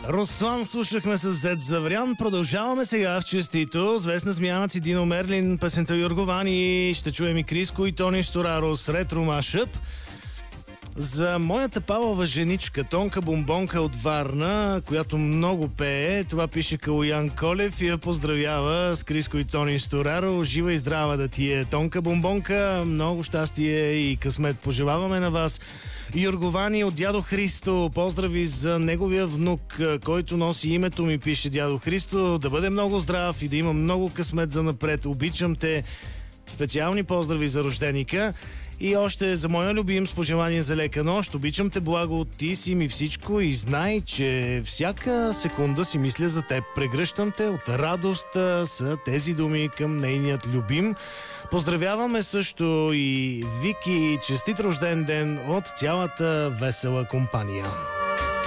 Руслан слушахме с Зет Заврян. Продължаваме сега в честито. Звестна Смяната, Дино Мерлин, песента Йорговани. Ще чуем и Криско и Тони Стораро с ретро машъп. За моята палава женичка Тонка Бомбонка от Варна, която много пее, това пише Калоян Колев и я поздравява с Криско и Тони Стораро. Жива и здрава да ти е, Тонка Бомбонка. Много щастие и късмет пожелаваме на вас. Йорговани от дядо Христо. Поздрави за неговия внук, който носи името ми, пише дядо Христо. Да бъде много здрав и да има много късмет за напред. Обичам те. Специални поздрави за рожденика. И още за моя любим с пожелание за лека нощ. Обичам те, благо, ти си ми всичко и знай, че всяка секунда си мисля за теб. Прегръщам те от радост са тези думи към нейният любим. Поздравяваме също и Вики. Честит рожден ден от цялата весела компания.